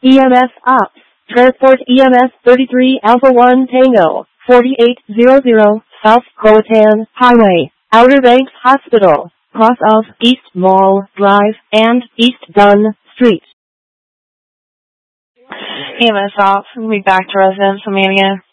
EMS Ops. Transport EMS 33 Alpha 1 Tango, 4800 South Croatan Highway, Outer Banks Hospital, cross of East Mall Drive and East Dunn Street. EMS Ops, we'll be back to residence, Amania.